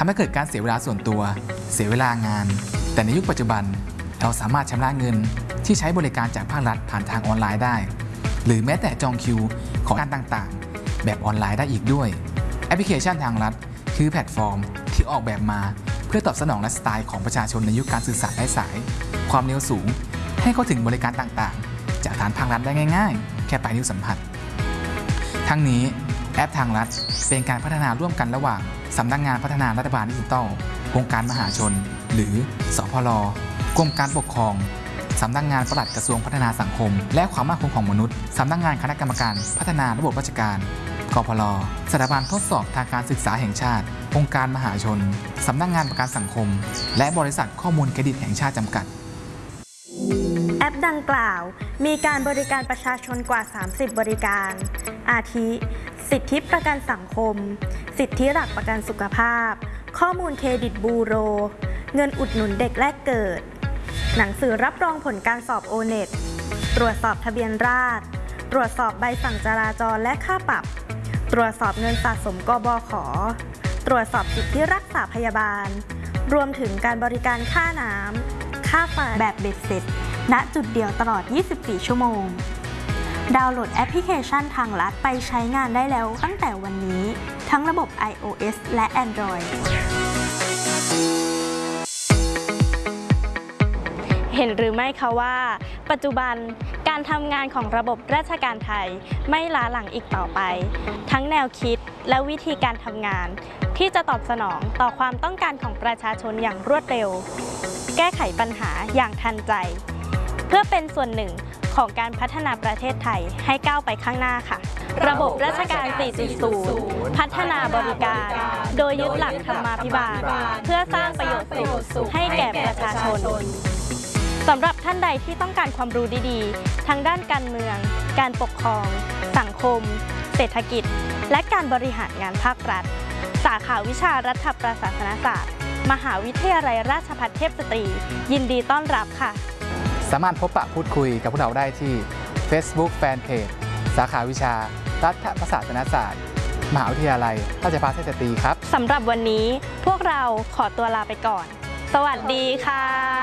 ำให้เกิดการเสียเวลาส่วนตัวเสียเวลางานแต่ในยุคปัจจุบันเราสามารถชำระเงินที่ใช้บริการจากภาครัฐผ่านทางออนไลน์ได้หรือแม้แต่จองคิวของงานต่างๆแบบออนไลน์ได้อีกด้วยแอปพลิเคชันทางรัฐคือแพลตฟอร์มที่ออกแบบมาเพื่อตอบสนองไลฟ์สไตล์ของประชาชนในยุคการสื่อสารไร้สายความเร็วสูงให้เข้าถึงบริการต่างๆจากฐานภาครัฐได้ง่ายๆแค่ปลายนิ้วสัมผัสทั้งนี้แอปทางรัฐเป็นการพัฒนาร่วมกันระหว่างสำนักงานพัฒนารัฐบาลดิจิทัลองค์การมหาชนหรือสพล.กรมการปกครองสำนักงานปลัดกระทรวงพัฒนาสังคมและความมั่นคงของมนุษย์สำนักงานคณะกรรมการพัฒนาระบบราชการกพล.สถาบันทดสอบทางการศึกษาแห่งชาติองค์การมหาชนสำนักงานประกันสังคมและบริษัทข้อมูลเครดิตแห่งชาติจำกัดแอปดังกล่าวมีการบริการประชาชนกว่า30บริการอาทิสิทธิประกันสังคมสิทธิหลักประกันสุขภาพข้อมูลเครดิตบูโรเงินอุดหนุนเด็กแรกเกิดหนังสือรับรองผลการสอบโอเน็ตตรวจสอบทะเบียนราษฎร์ตรวจสอบใบสั่งจราจรและค่าปรับตรวจสอบเงินสะสมกบข.ตรวจสอบสิทธิรักษาพยาบาลรวมถึงการบริการค่าน้ำค่าไฟแบบเบ็ดเสร็จณจุดเดียวตลอด24ชั่วโมงดาวน์โหลดแอปพลิเคชันทางรัฐไปใช้งานได้แล้วตั้งแต่วันนี้ทั้งระบบ iOS และ Android เห็นหรือไม่คะว่าปัจจุบันการทำงานของระบบราชการไทยไม่ล้าหลังอีกต่อไปทั้งแนวคิดและวิธีการทำงานที่จะตอบสนองต่อความต้องการของประชาชนอย่างรวดเร็วแก้ไขปัญหาอย่างทันใจเพื่อเป็นส่วนหนึ่งของการพัฒนาประเทศไทยให้ก้าวไปข้างหน้าค่ะระบบราชการ 4.0 พัฒนาบริการโดยยึดหลักธรรมาภิบาลเพื่อสร้างประโยชน์สุขให้แก่ประชาชนสำหรับท่านใดที่ต้องการความรู้ดีๆทั้งด้านการเมืองการปกครองสังคมเศรษฐกิจและการบริหารงานภาครัฐสาขาวิชารัฐประศาสนศาสตร์มหาวิทยาลัยราชภัฏเทพสตรียินดีต้อนรับค่ะสามารถพบปะพูดคุยกับพวกเราได้ที่ Facebook Fanpage สาขาวิชารัฐประศาสนศาสตร์มหาวิทยาลัยราชภัฏเทพสตรีครับสำหรับวันนี้พวกเราขอตัวลาไปก่อนสวัสดีค่ะ